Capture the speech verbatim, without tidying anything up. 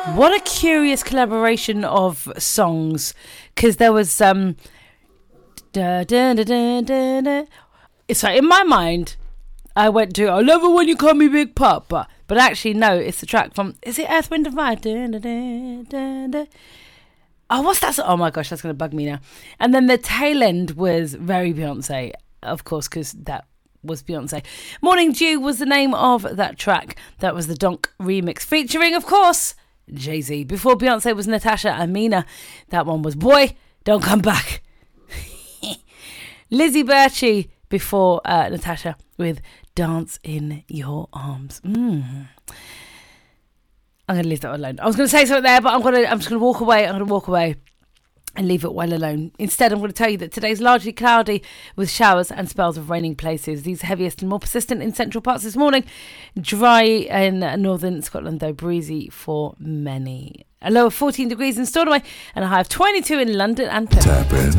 What a curious collaboration of songs, because there was um da, da, da, da, da, da. It's like in my mind I went to I love it when you call me Big Papa, but actually no, it's the track from, is it Earth, Wind and Fire? Da, da, da, da, da. Oh, what's that? Oh my gosh, that's going to bug me now. And then the tail end was very Beyonce, of course, because that was Beyonce. Morning Dew was the name of that track. That was the Donk remix featuring, of course, Jay-Z. Before Beyonce was Natasha Amina. That one was Boy, Don't Come Back. Lizzie Birchie before uh, Natasha with Dance in Your Arms. Mm. I'm going to leave that alone. I was going to say something there, but I'm going to. I'm just going to walk away. I'm going to walk away and leave it well alone. Instead, I'm going to tell you that today's largely cloudy with showers and spells of raining places. These heaviest and more persistent in central parts this morning. Dry in northern Scotland, though breezy for many. A low of fourteen degrees in Stornoway and a high of twenty-two in London and Plymouth.